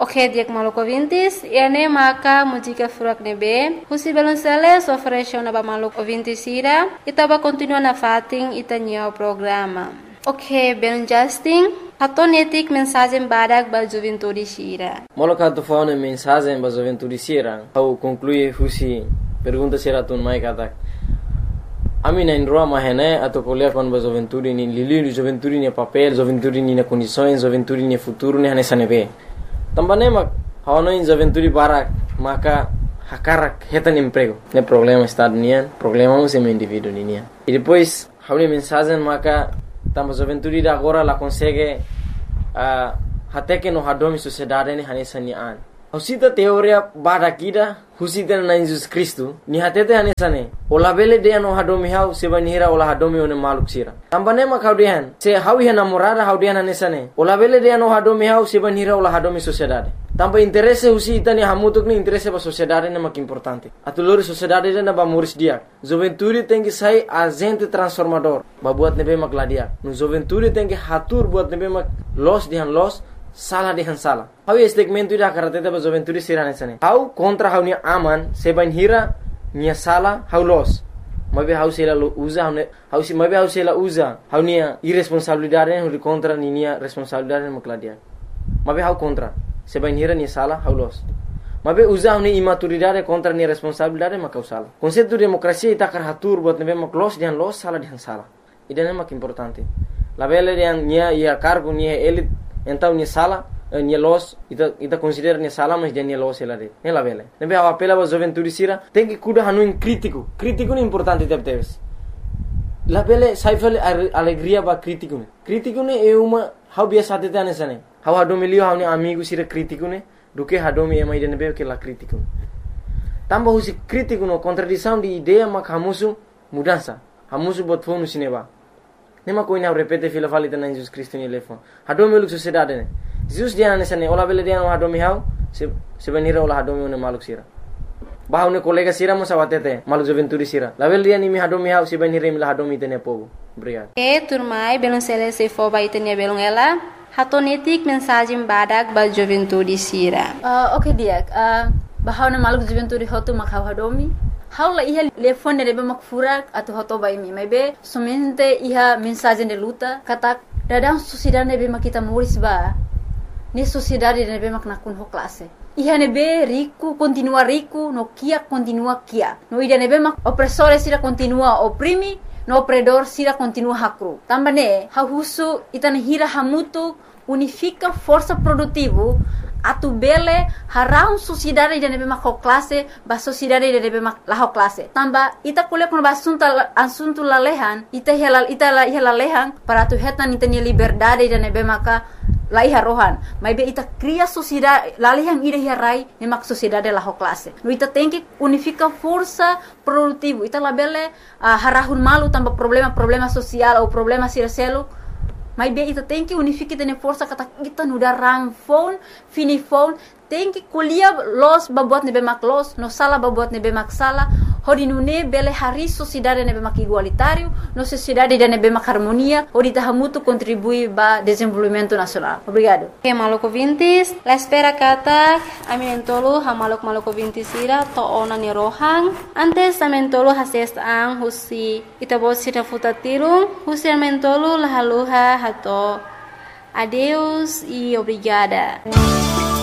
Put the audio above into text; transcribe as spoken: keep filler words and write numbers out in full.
Ok, diak maluco vintis, ene maka música furak nebe, husi balonceles ofereceu na ba maluco vintis ira, itaba continua na fating itanya o programa. Ok, ben Justin, hatonetik mensagem badak ba juventude sira. Moloka tu faune mensagem ba juventude sira, au conclui husi pergunta sira tun mai katak. Ami na indroa mahene atau kuliah kon ba juventude ni lili juventude ni papel, juventude ni na condições, juventude ni futuro ni hanesa nebe. Também mak hawano in juventude barak maka hakarak hetan emprego. Ne problema está nian, problema é meu indivíduo nian. E depois hawni mensagem maka tamba juventude da agora la consegue uh, até que no hadomi sociedade ni hanesa nian. Husita teoria barakida husita na Jesus Cristo ni hatete hanesa ne. Ola bele de no hadomi hau seba nihira ola hadomi one maluk sira. Tambane mak haudian se hawi hana morada haudian hanesa ne. Ola bele de no hadomi hau seba nihira ola hadomi sociedade. Tamba interesse husita ni hamutuk ni interesse ba sociedade ne mak importante. Atulori sociedade na ba muris dia. Juventude tem que sair agente transformador. Ba buat nebe mak ladia. No juventude tem que hatur buat nebe mak los dihan los salah dihan salah. Hau segmento ida karateta ba juventude sira nesane. Hau contra hau ni aman seban hira ni salah hau los. Mabe hau sela usa hau hau si mabe hau sela usa hau ni irresponsabilidade hau contra ni ni responsabilidade mak ladia. Mabe hau contra seban hira ni salah hau los. Mabe usa hau ni imaturidade contra ni responsabilidade mak salah. Konsepto demokrasia ita kar hatur buat nebe mak los dihan los salah dihan salah. Ida mak importante. La bele dihan nia ia cargo ni elit então ni sala ni los ita ita considera ni sala mas dia ni los ela de ela vele nebe a apela ba juventude sira tem que cuidar hanu crítico crítico ni importante tep teves la vele saifel alegria ba crítico ne crítico ne é uma how biasa tete anesane how hado milio how ni amigo sira crítico ne do que hado mi ema ide nebe que la crítico tamba husi crítico no contradição de ideia mak hamusu mudança hamusu bot fonu sineba nema koina repete fila falita na Jesus Cristo ni lefo hado mi luk sociedade ne Jesus dia nesane ola bele dia no hado mi hau se se venira ola hado mi ne maluk sira bahau ne kolega sira mo sawatete maluk juventude sira la bele dia ni mi hado mi hau se venira mi la hado mi tene povo obrigado e turmai belon sele se fo ba itenia belon ela hatonetik mensagem badak ba juventude sira uh, okay dia uh, bahau ne maluk juventude hotu makau hado mi Haula iha telefone nebe mak furak atau hoto bai mi maybe somente iha mensagem de luta kata dadang sociedade nebe mak kita muris ba ni sociedade nebe mak nakun ho classe iha nebe rico continua rico no kia continua kia no ida nebe mak opressore sira continua oprimi no opredor sira continua hakru tambane ha husu itane hira hamutu unifica força produtivo atu bele harau sociedade de nebe mak classe ba sociedade de nebe mak la classe tamba ita kule kon basunta asunto lalehan ita helal ita la helalehan para tu hetan itania liberdade de nebe maka la iha rohan mai be ita cria sociedade lalehan ida hirai ne mak sociedade la classe no ita tem que unifica força produtivo ita la bele uh, harahun malu tamba problema problema social ou problema sircelo mas bem, ita tem que unificar tene força kata kita nuda rang phone, fini phone, tem que colher los babuat nebe mak los, no sala babuat nebe mak sala, hodi nune bele hari sociedade nebe mak igualitário, no sociedade de nebe mak harmonia, hodi tahamutu contribui ba desenvolvimento nacional. Obrigado. Que maluco vintis, la espera kata, aminentolo ha maluk maluco vintis ira to ona ni rohang, antes amentolo hases ang husi itabos sira futatirung, husi amentolo lahaluha hato. Adeus e obrigada.